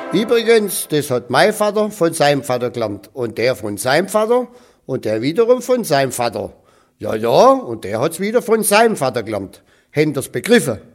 Übrigens, das hat mein Vater von seinem Vater gelernt und der von seinem Vater und der wiederum von seinem Vater. Ja, und der hat's wieder von seinem Vater gelernt. Habt ihr's begriffen?